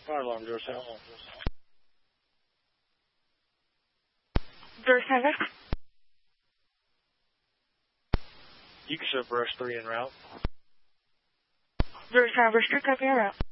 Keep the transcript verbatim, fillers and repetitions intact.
Fire alarm, zero seven. zero seven. You can show brush three en route. zero seven, Brewster, copy en route.